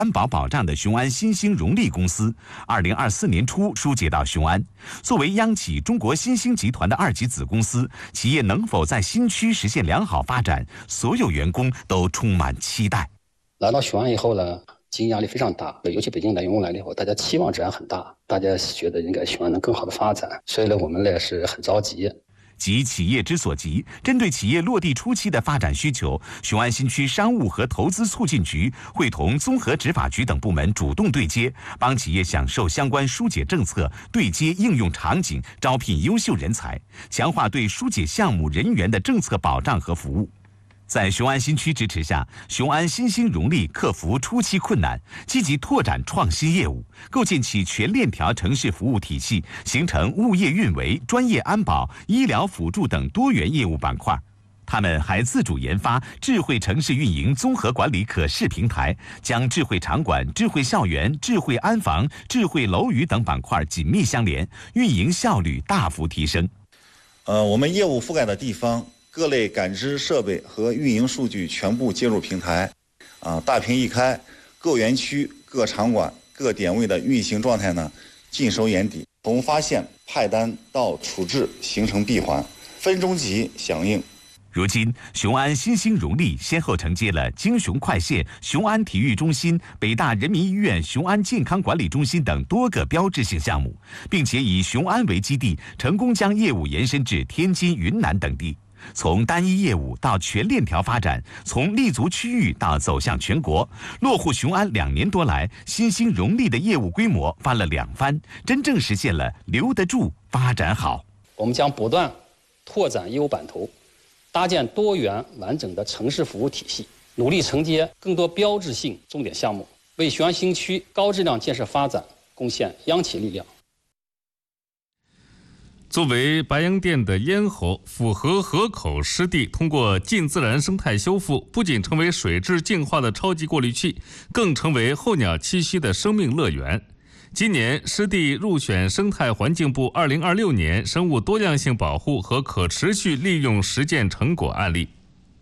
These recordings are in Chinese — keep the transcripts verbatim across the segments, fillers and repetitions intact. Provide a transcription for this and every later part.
安保保障的雄安新兴荣利公司，二零二四年初疏解到雄安。作为央企中国新兴集团的二级子公司，企业能否在新区实现良好发展，所有员工都充满期待。 来到雄安以后呢，经营压力非常大，尤其北京来员工来了以后，大家期望值很大，大家觉得应该雄安能更好的发展，所以呢，我们呢是很着急。 急企业之所急，针对企业落地初期的发展需求，雄安新区商务和投资促进局会同综合执法局等部门主动对接，帮企业享受相关疏解政策，对接应用场景，招聘优秀人才，强化对疏解项目人员的政策保障和服务。在雄安新区支持下，雄安新兴荣利克服初期困难，积极拓展创新业务，构建起全链条城市服务体系，形成物业运维、专业安保、医疗辅助等多元业务板块。他们还自主研发智慧城市运营综合管理可视平台，将智慧场馆、智慧校园、智慧安防、智慧楼宇等板块紧密相连，运营效率大幅提升。 呃，我们业务覆盖的地方，各类感知设备和运营数据全部接入平台，啊，大屏一开，各园区、各场馆、各点位的运行状态呢，尽收眼底，从发现、派单到处置形成闭环，分钟级响应。 如今，雄安新兴荣利先后承接了京雄快线、雄安体育中心、北大人民医院雄安健康管理中心等多个标志性项目，并且以雄安为基地，成功将业务延伸至天津、云南等地。从单一业务到全链条发展，从立足区域到走向全国，落户雄安两年多来，新兴荣利的业务规模翻了两番，真正实现了留得住、发展好。 我们将不断拓展业务版图，搭建多元完整的城市服务体系，努力承接更多标志性重点项目，为雄安新区高质量建设发展贡献央企力量。 作为白洋淀的咽喉，府河河口湿地通过近自然生态修复，不仅成为水质净化的超级过滤器，更成为候鸟栖息的生命乐园。今年，湿地入选生态环境部二零二六年生物多样性保护和可持续利用实践成果案例。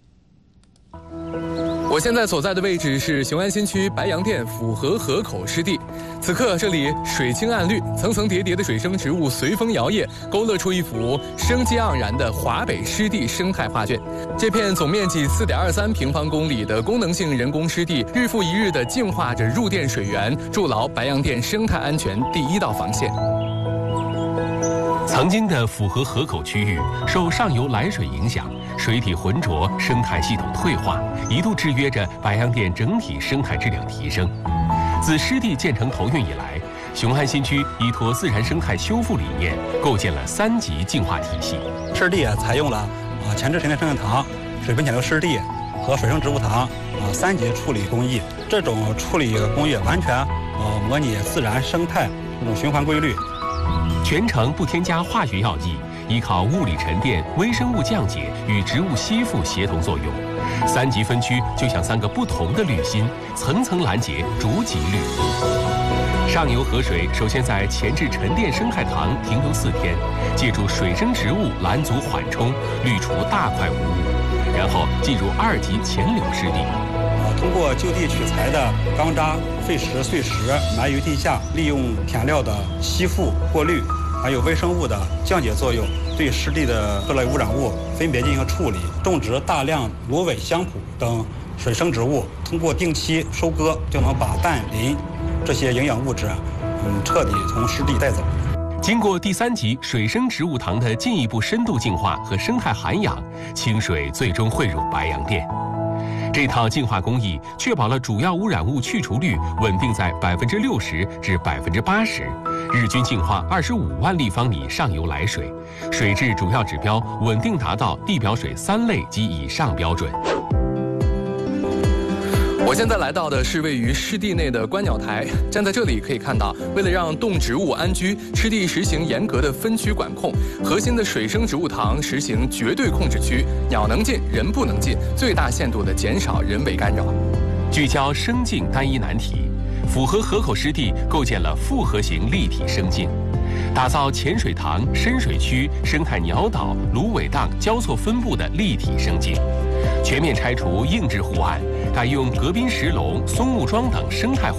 我现在所在的位置是雄安新区白洋淀府河河口湿地，此刻这里水清岸绿，层层叠叠的水生植物随风摇曳，勾勒出一幅生机盎然的华北湿地生态画卷。这片总面积 四点二三平方公里的功能性人工湿地，日复一日地净化着入淀水源，筑牢白洋淀生态安全第一道防线。 曾经的府河河口区域受上游来水影响，水体浑浊，生态系统退化，一度制约着白洋淀整体生态质量提升。自湿地建成投运以来，雄安新区依托自然生态修复理念，构建了三级净化体系。 湿地啊，采用了啊前置沉淀生态塘、水分潜流湿地和水生植物塘啊三级处理工艺。这种处理工艺完全呃模拟自然生态这种循环规律。 全程不添加化学药剂，依靠物理沉淀、微生物降解与植物吸附协同作用，三级分区就像三个不同的滤芯，层层拦截，逐级滤浮。上游河水首先在前置沉淀生态塘停留四天，借助水生植物拦阻缓冲，滤除大块污物，然后进入二级潜流湿地。 通过就地取材的钢渣、废石、碎石埋于地下，利用填料的吸附、过滤，还有微生物的降解作用，对湿地的各类污染物分别进行处理。种植大量芦苇、香蒲等水生植物，通过定期收割，就能把氮、磷这些营养物质，嗯，彻底从湿地带走。 经过第三级水生植物塘的进一步深度净化和生态涵养，清水最终汇入白洋淀。这套净化工艺确保了主要污染物去除率稳定在百分之六十至百分之八十，日均净化二十五万立方米上游来水，水质主要指标稳定达到地表水三类及以上标准。 我现在来到的是位于湿地内的观鸟台，站在这里可以看到，为了让动植物安居，湿地实行严格的分区管控，核心的水生植物塘实行绝对控制区，鸟能进，人不能进，最大限度地减少人为干扰。 聚焦生境单一难题，府河河口湿地构建了复合型立体生境，打造浅水塘、深水区、生态鸟岛、芦苇荡交错分布的立体生境，全面拆除硬质护岸， 改用格滨石龙、松木桩等生态